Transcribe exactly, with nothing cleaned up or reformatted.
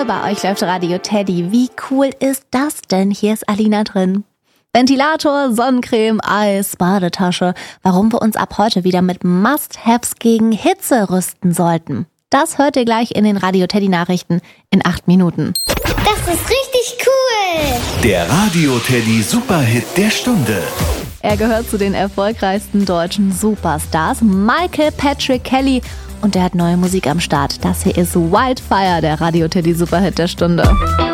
Stunde. Bei euch läuft Radio Teddy. Wie cool ist das denn? Hier ist Alina drin. Ventilator, Sonnencreme, Eis, Badetasche. Warum wir uns ab heute wieder mit Must-Haves gegen Hitze rüsten sollten. Das hört ihr gleich in den Radio Teddy Nachrichten in acht Minuten. Das ist richtig cool. Der Radio Teddy Superhit der Stunde. Er gehört zu den erfolgreichsten deutschen Superstars, Michael Patrick Kelly. Und er hat neue Musik am Start. Das hier ist Wildfire, der Radio Teddy Superhit der Stunde.